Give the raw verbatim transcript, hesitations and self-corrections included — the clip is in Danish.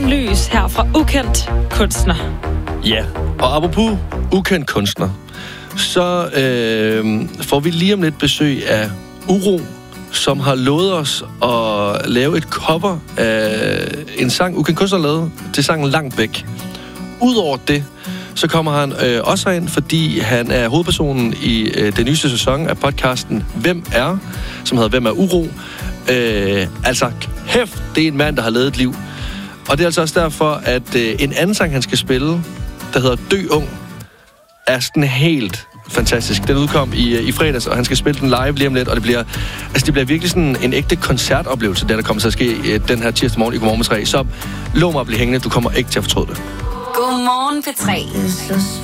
lys her fra Ukendt Kunstner. Ja, og apropos ukendt kunstner, så øh, får vi lige om lidt besøg af Uro, som har lovet os at lave et cover af en sang, Ukendt Kunstner lavede, til sangen Langt Væk. Udover det, så kommer han øh, også ind, fordi han er hovedpersonen i øh, den nyeste sæson af podcasten Hvem er?, som hedder Hvem er Uro? Øh, altså, kæft, det er en mand, der har levet et liv. Og det er altså også derfor, at øh, en anden sang, han skal spille, der hedder Dø Ung, er sådan helt fantastisk. Den udkom i, i fredags, og han skal spille den live lige om lidt, og det bliver, altså det bliver virkelig sådan en ægte koncertoplevelse, det der kommer til at ske øh, den her tirsdag morgen i Godmorgen med tre. Så lov mig at blive hængende, du kommer ikke til at fortryde det. Godmorgen P tre.